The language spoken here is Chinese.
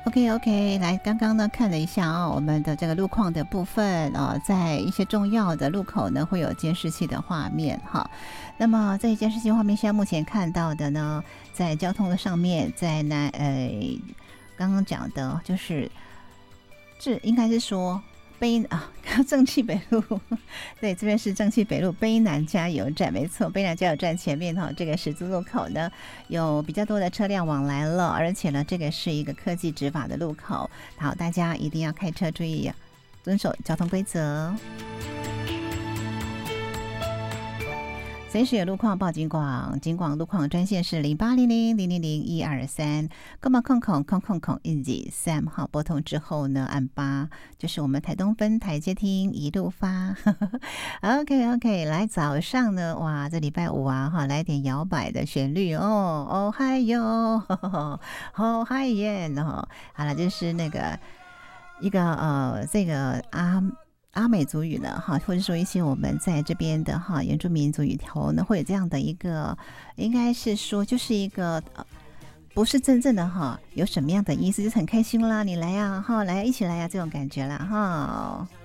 OK OK，来，刚刚呢看了一下我们的这个路况的部分在一些重要的路口呢会有监视器的画面哈。那么在监视器画面现在目前看到的呢，在交通的上面，在刚刚讲的就是这应该是说正气北路，对，这边是正气北路卑南加油站，没错，卑南加油站前面这个十字路口呢有比较多的车辆往来了，而且呢这个是一个科技执法的路口，好，大家一定要开车注意遵守交通规则。随时有路况报警广，警广路况专线是0800000123，购买0000013号拨通之后呢，按8，就是我们台东分台接听一路发。OK， 来早上呢，哇，这礼拜五来点摇摆的旋律哦，嗨哟，哦嗨耶，好了，就是那个一个这个阿美族语呢或者说一些我们在这边的原住民族语头呢会有这样的一个，应该是说就是一个不是真正的有什么样的意思，就是很开心啦，你来来一起来这种感觉啦